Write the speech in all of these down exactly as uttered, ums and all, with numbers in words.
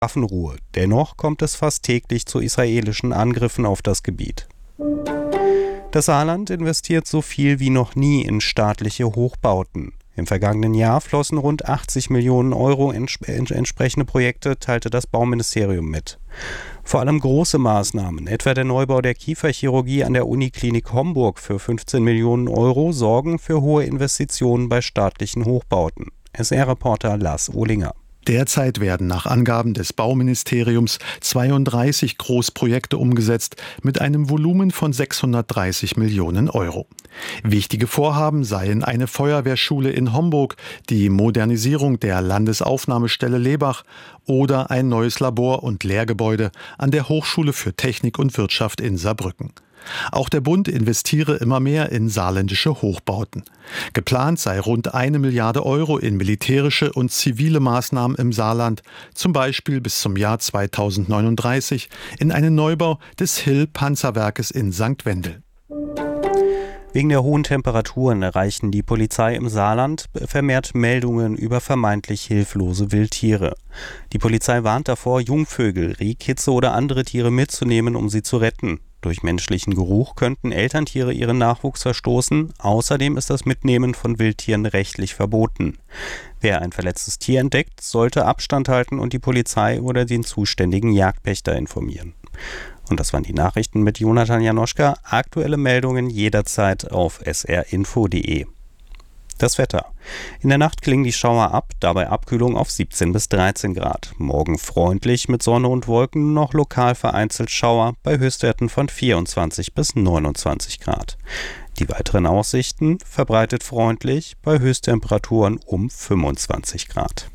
Waffenruhe. Dennoch kommt es fast täglich zu israelischen Angriffen auf das Gebiet. Das Saarland investiert so viel wie noch nie in staatliche Hochbauten. Im vergangenen Jahr flossen rund achtzig Millionen Euro in entsprechende Projekte, teilte das Bauministerium mit. Vor allem große Maßnahmen, etwa der Neubau der Kieferchirurgie an der Uniklinik Homburg für fünfzehn Millionen Euro, sorgen für hohe Investitionen bei staatlichen Hochbauten. S R-Reporter Lars Ohlinger. Derzeit werden nach Angaben des Bauministeriums zweiunddreißig Großprojekte umgesetzt mit einem Volumen von sechshundertdreißig Millionen Euro. Wichtige Vorhaben seien eine Feuerwehrschule in Homburg, die Modernisierung der Landesaufnahmestelle Lebach oder ein neues Labor- und Lehrgebäude an der Hochschule für Technik und Wirtschaft in Saarbrücken. Auch der Bund investiere immer mehr in saarländische Hochbauten. Geplant sei rund eine Milliarde Euro in militärische und zivile Maßnahmen im Saarland, zum Beispiel bis zum Jahr zweitausendneununddreißig in einen Neubau des Hill-Panzerwerkes in Sankt Wendel. Wegen der hohen Temperaturen erreichen die Polizei im Saarland vermehrt Meldungen über vermeintlich hilflose Wildtiere. Die Polizei warnt davor, Jungvögel, Rehkitze oder andere Tiere mitzunehmen, um sie zu retten. Durch menschlichen Geruch könnten Elterntiere ihren Nachwuchs verstoßen. Außerdem ist das Mitnehmen von Wildtieren rechtlich verboten. Wer ein verletztes Tier entdeckt, sollte Abstand halten und die Polizei oder den zuständigen Jagdpächter informieren. Und das waren die Nachrichten mit Jonathan Janoschka. Aktuelle Meldungen jederzeit auf s r info punkt d e. Das Wetter. In der Nacht klingen die Schauer ab, dabei Abkühlung auf siebzehn bis dreizehn Grad. Morgen freundlich mit Sonne und Wolken, noch lokal vereinzelt Schauer bei Höchstwerten von vierundzwanzig bis neunundzwanzig Grad. Die weiteren Aussichten verbreitet freundlich bei Höchsttemperaturen um fünfundzwanzig Grad.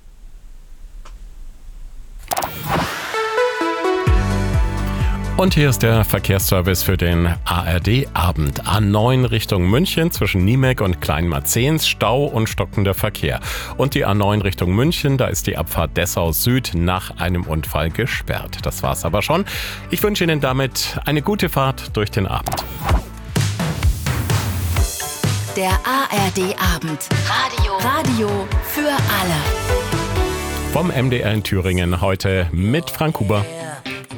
Und hier ist der Verkehrsservice für den A R D-Abend. A neun Richtung München zwischen Niemek und Kleinmarzehns, Stau und stockender Verkehr. Und die A neun Richtung München, da ist die Abfahrt Dessau Süd nach einem Unfall gesperrt. Das war's aber schon. Ich wünsche Ihnen damit eine gute Fahrt durch den Abend. Der A R D-Abend. Radio. Radio für alle. Vom M D R in Thüringen heute mit Frank Huber.